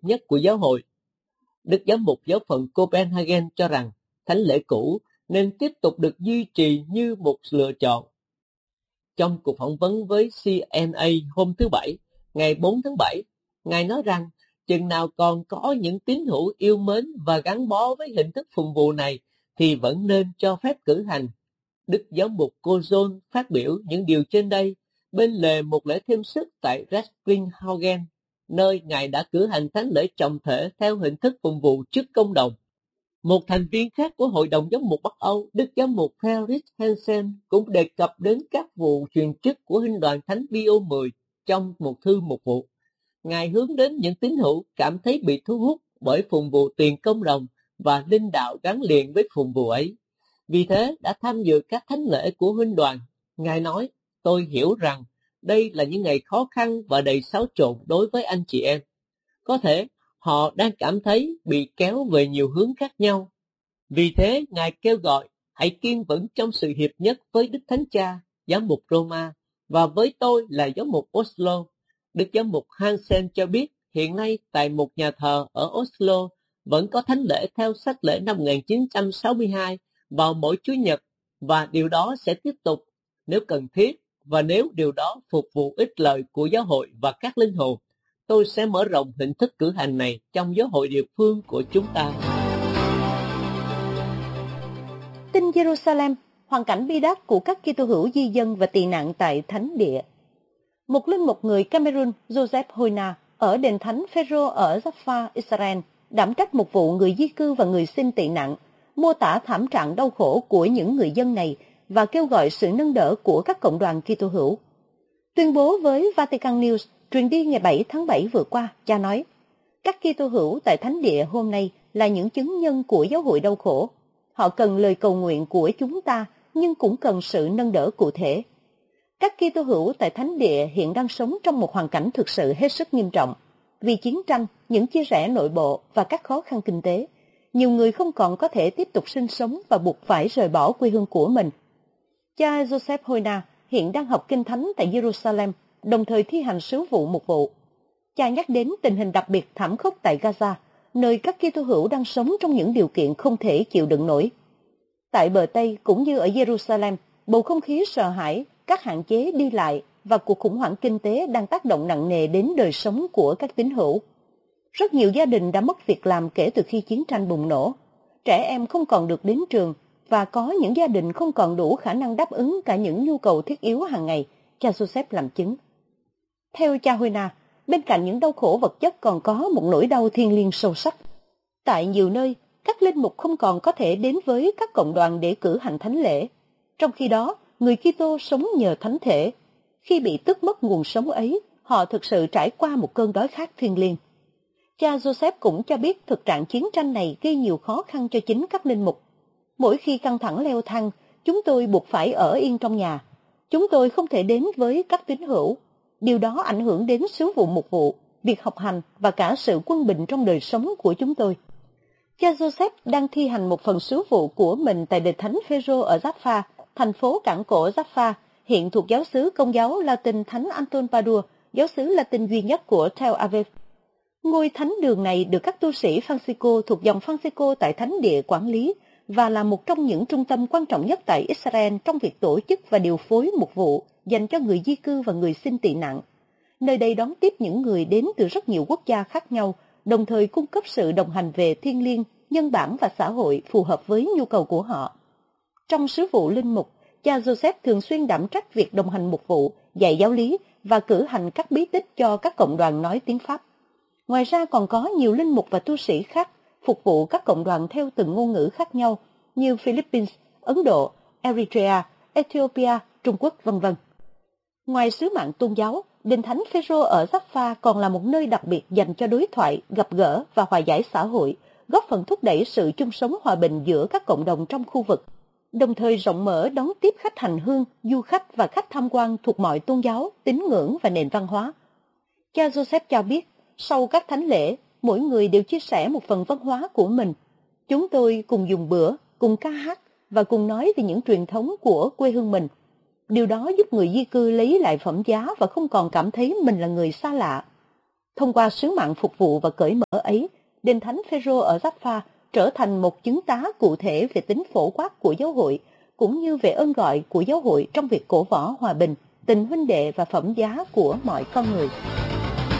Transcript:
nhất của giáo hội. Đức Giám mục giáo phận Copenhagen cho rằng thánh lễ cũ nên tiếp tục được duy trì như một lựa chọn. Trong cuộc phỏng vấn với CNA hôm thứ Bảy, ngày 4 tháng 7, Ngài nói rằng chừng nào còn có những tín hữu yêu mến và gắn bó với hình thức phụng vụ này thì vẫn nên cho phép cử hành. Đức Giám mục Kozon phát biểu những điều trên đây bên lề một lễ thêm sức tại Recklinghausen, nơi Ngài đã cử hành thánh lễ trọng thể theo hình thức phụng vụ trước công đồng. Một thành viên khác của Hội đồng Giám mục Bắc Âu, Đức Giám mục Felix Hansen, cũng đề cập đến các vụ truyền chức của Huynh đoàn Thánh Pio 10 trong một thư mục vụ. Ngài hướng đến những tín hữu cảm thấy bị thu hút bởi phụng vụ tiền công đồng và linh đạo gắn liền với phụng vụ ấy. Vì thế đã tham dự các thánh lễ của Huynh đoàn. Ngài nói, tôi hiểu rằng đây là những ngày khó khăn và đầy xáo trộn đối với anh chị em. Có thể họ đang cảm thấy bị kéo về nhiều hướng khác nhau. Vì thế, Ngài kêu gọi hãy kiên vững trong sự hiệp nhất với Đức Thánh Cha, Giám mục Roma, và với tôi là Giám mục Oslo. Đức Giám mục Hansen cho biết hiện nay tại một nhà thờ ở Oslo vẫn có thánh lễ theo sách lễ năm 1962 vào mỗi Chủ nhật, và điều đó sẽ tiếp tục nếu cần thiết, và nếu điều đó phục vụ ích lợi của giáo hội và các linh hồn. Tôi sẽ mở rộng hình thức cử hành này trong giáo hội địa phương của chúng ta. Tin Jerusalem, hoàn cảnh bi đát của các Kitô hữu di dân và tị nạn tại thánh địa. Một linh mục người Cameroon, Joseph Hoina, ở đền thánh Phêrô ở Jaffa, Israel, đảm trách một vụ người di cư và người xin tị nạn, mô tả thảm trạng đau khổ của những người dân này và kêu gọi sự nâng đỡ của các cộng đoàn Kitô hữu. Tuyên bố với Vatican News truyền đi ngày 7 tháng 7 vừa qua, cha nói, các Kitô hữu tại thánh địa hôm nay là những chứng nhân của giáo hội đau khổ. Họ cần lời cầu nguyện của chúng ta, nhưng cũng cần sự nâng đỡ cụ thể. Các Kitô hữu tại thánh địa hiện đang sống trong một hoàn cảnh thực sự hết sức nghiêm trọng. Vì chiến tranh, những chia rẽ nội bộ và các khó khăn kinh tế, nhiều người không còn có thể tiếp tục sinh sống và buộc phải rời bỏ quê hương của mình. Cha Joseph Hoina hiện đang học kinh thánh tại Jerusalem, đồng thời thi hành sứ vụ mục vụ. Cha nhắc đến tình hình đặc biệt thảm khốc tại Gaza, nơi các Kitô hữu đang sống trong những điều kiện không thể chịu đựng nổi. Tại bờ Tây cũng như ở Jerusalem, bầu không khí sợ hãi, các hạn chế đi lại và cuộc khủng hoảng kinh tế đang tác động nặng nề đến đời sống của các tín hữu. Rất nhiều gia đình đã mất việc làm kể từ khi chiến tranh bùng nổ. Trẻ em không còn được đến trường và có những gia đình không còn đủ khả năng đáp ứng cả những nhu cầu thiết yếu hàng ngày, cha Joseph làm chứng. Theo cha Hoina, bên cạnh những đau khổ vật chất còn có một nỗi đau thiêng liêng sâu sắc. Tại nhiều nơi, các linh mục không còn có thể đến với các cộng đoàn để cử hành thánh lễ. Trong khi đó, người Kitô sống nhờ thánh thể. Khi bị tước mất nguồn sống ấy, họ thực sự trải qua một cơn đói khát thiêng liêng. Cha Joseph cũng cho biết thực trạng chiến tranh này gây nhiều khó khăn cho chính các linh mục. Mỗi khi căng thẳng leo thang, chúng tôi buộc phải ở yên trong nhà. Chúng tôi không thể đến với các tín hữu. Điều đó ảnh hưởng đến sứ vụ mục vụ, việc học hành và cả sự quân bình trong đời sống của chúng tôi. Cha Joseph đang thi hành một phần sứ vụ của mình tại đền thánh Phêrô ở Jaffa, thành phố cảng cổ Jaffa, hiện thuộc giáo xứ Công giáo Latin Thánh Anton Padua, giáo xứ Latin duy nhất của Tel Aviv. Ngôi thánh đường này được các tu sĩ Francisco thuộc dòng Francisco tại thánh địa quản lý và là một trong những trung tâm quan trọng nhất tại Israel trong việc tổ chức và điều phối mục vụ dành cho người di cư và người xin tị nạn. Nơi đây đón tiếp những người đến từ rất nhiều quốc gia khác nhau, đồng thời cung cấp sự đồng hành về thiêng liêng, nhân bản và xã hội phù hợp với nhu cầu của họ. Trong sứ vụ linh mục, cha Joseph thường xuyên đảm trách việc đồng hành mục vụ, dạy giáo lý và cử hành các bí tích cho các cộng đoàn nói tiếng Pháp. Ngoài ra còn có nhiều linh mục và tu sĩ khác phục vụ các cộng đoàn theo từng ngôn ngữ khác nhau như Philippines, Ấn Độ, Eritrea, Ethiopia, Trung Quốc, v.v. Ngoài sứ mạng tôn giáo, đền thánh Phêrô ở Jaffa còn là một nơi đặc biệt dành cho đối thoại, gặp gỡ và hòa giải xã hội, góp phần thúc đẩy sự chung sống hòa bình giữa các cộng đồng trong khu vực, đồng thời rộng mở đón tiếp khách hành hương, du khách và khách tham quan thuộc mọi tôn giáo, tín ngưỡng và nền văn hóa. Cha Joseph cho biết, sau các thánh lễ, mỗi người đều chia sẻ một phần văn hóa của mình. Chúng tôi cùng dùng bữa, cùng ca hát và cùng nói về những truyền thống của quê hương mình. Điều đó giúp người di cư lấy lại phẩm giá và không còn cảm thấy mình là người xa lạ. Thông qua sứ mạng phục vụ và cởi mở ấy, đền thánh Phêrô ở Jaffa trở thành một chứng tá cụ thể về tính phổ quát của giáo hội, cũng như về ơn gọi của giáo hội trong việc cổ võ hòa bình, tình huynh đệ và phẩm giá của mọi con người.